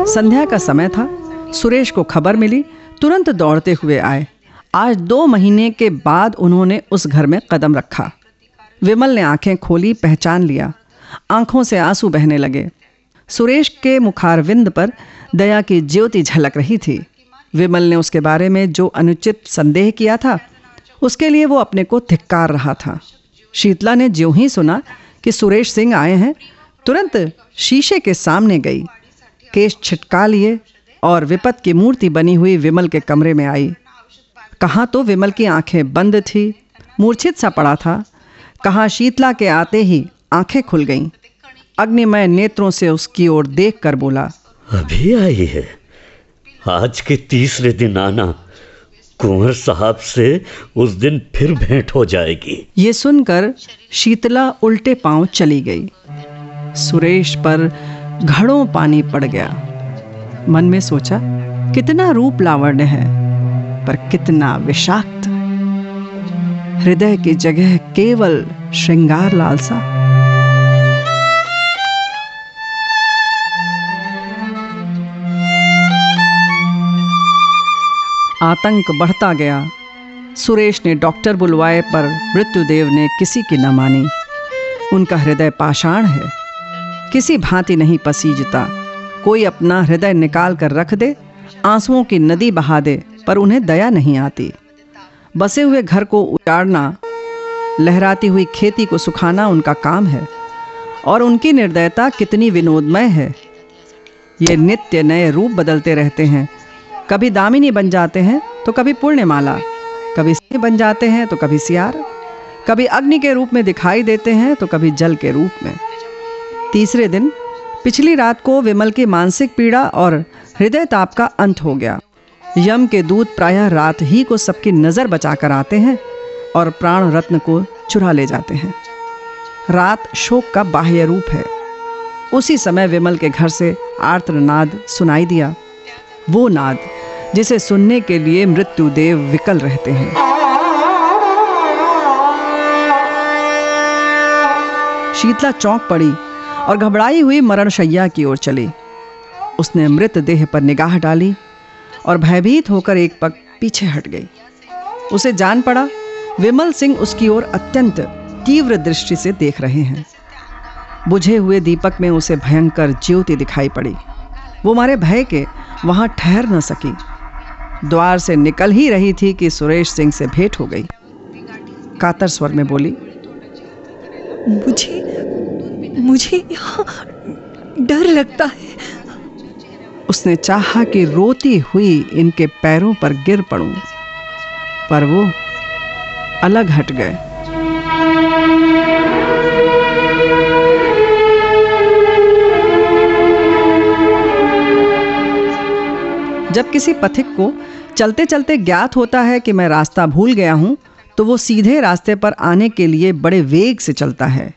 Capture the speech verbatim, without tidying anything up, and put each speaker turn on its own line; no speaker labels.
संध्या का समय था। सुरेश को खबर मिली, तुरंत दौड़ते हुए आए। आज दो महीने के बाद उन्होंने उस घर में कदम रखा। विमल ने आंखें खोली, पहचान लिया। आंखों से आंसू बहने लगे। सुरेश के मुखारविंद पर दया की ज्योति झलक रही थी। विमल ने उसके बारे में जो अनुचित संदेह किया था, उसके लिए वो अपने को धिक्कार रहा था। शीतला ने ज्यों ही सुना कि सुरेश सिंह आए हैं, तुरंत शीशे के सामने गई, केश छिटका लिए और विपत की मूर्ति बनी हुई विमल के कमरे में आई। कहाँ तो विमल की आंखें बंद थी, मूर्छित सा पड़ा था, कहाँ शीतला के आते ही आंखें खुल गईं। अग्निमय नेत्रों से उसकी ओर देखकर बोला,
अभी आई है? आज के तीसरे दिन आना, कुंवर साहब से उस दिन फिर भेंट हो जाएगी।
ये सुनकर शीतला उल्टे पांव चली गई। सुरेश पर घड़ों पानी पड़ गया। मन में सोचा, कितना रूप लावण्य है, पर कितना विषाक्त। हृदय की जगह केवल श्रृंगार लालसा। आतंक बढ़ता गया। सुरेश ने डॉक्टर बुलवाए, पर मृत्युदेव ने किसी की न मानी। उनका हृदय पाषाण है, किसी भांति नहीं पसीजता। कोई अपना हृदय निकाल कर रख दे, आंसुओं की नदी बहा दे, पर उन्हें दया नहीं आती। बसे हुए घर को उजाड़ना, लहराती हुई खेती को सुखाना उनका काम है। और उनकी निर्दयता कितनी विनोदमय है। ये नित्य नए रूप बदलते रहते हैं। कभी दामिनी बन जाते हैं तो कभी पुण्यमाला, कभी सिंह बन जाते हैं तो कभी सियार, कभी अग्नि के रूप में दिखाई देते हैं तो कभी जल के रूप में। तीसरे दिन पिछली रात को विमल की मानसिक पीड़ा और हृदय ताप का अंत हो गया। यम के दूत प्रायः रात ही को सबकी नजर बचाकर आते हैं और प्राण रत्न को चुरा ले जाते हैं। रात शोक का बाह्य रूप है। उसी समय विमल के घर से आर्तनाद सुनाई दिया, वो नाद जिसे सुनने के लिए मृत्युदेव विकल रहते हैं। शीतला चौंक पड़ी और घबराई हुई मरणशैया की ओर चली। उसने मृत देह पर निगाह डाली और भयभीत होकर एक पग पीछे हट गई। उसे जान पड़ा विमल सिंह उसकी ओर अत्यंत तीव्र दृष्टि से देख रहे हैं। बुझे हुए दीपक में उसे भयंकर ज्योति दिखाई पड़ी। वो मारे भय के वहां ठहर न सकी। द्वार से निकल ही रही थी कि सुरेश सिंह से भेंट हो गई। कातर स्वर में बोली,
मुझे मुझे यहाँ डर लगता है।
उसने चाहा कि रोती हुई इनके पैरों पर गिर पड़ूं, पर वो अलग हट गए। जब किसी पथिक को चलते चलते ज्ञात होता है कि मैं रास्ता भूल गया हूं, तो वो सीधे रास्ते पर आने के लिए बड़े वेग से चलता है।